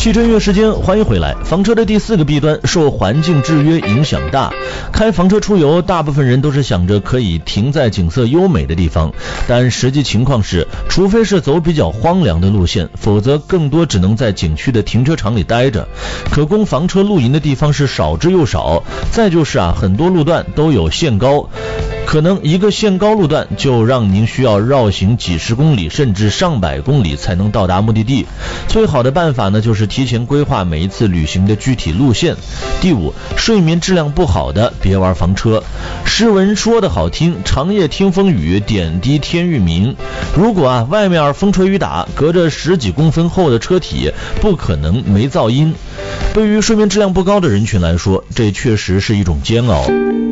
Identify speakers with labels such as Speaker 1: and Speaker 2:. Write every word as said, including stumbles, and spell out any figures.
Speaker 1: 汽车音乐时间，欢迎回来。房车的第四个弊端，受环境制约影响大。开房车出游，大部分人都是想着可以停在景色优美的地方，但实际情况是，除非是走比较荒凉的路线，否则更多只能在景区的停车场里待着。可供房车露营的地方是少之又少，再就是啊，很多路段都有限高。可能一个限高路段就让您需要绕行几十公里甚至上百公里才能到达目的地。最好的办法呢，就是提前规划每一次旅行的具体路线。第五，睡眠质量不好的别玩房车。诗文说的好听，长夜听风雨，点滴天欲明。如果啊外面风吹雨打，隔着十几公分厚的车体，不可能没噪音。对于睡眠质量不高的人群来说，这确实是一种煎熬。